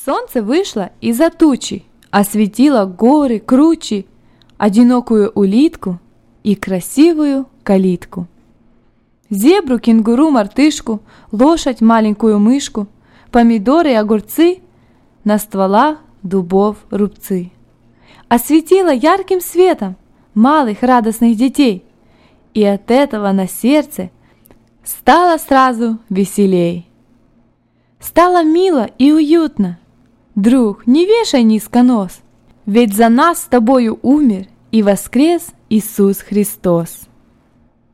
Солнце вышло из-за тучи, осветило горы, кручи, одинокую улитку и красивую калитку. Зебру, кенгуру, мартышку, лошадь, маленькую мышку, помидоры и огурцы, на стволах дубов рубцы. Осветила ярким светом малых радостных детей, и от этого на сердце стало сразу веселей. Стало мило и уютно. Друг, не вешай низко нос, ведь за нас с тобою умер и воскрес Иисус Христос.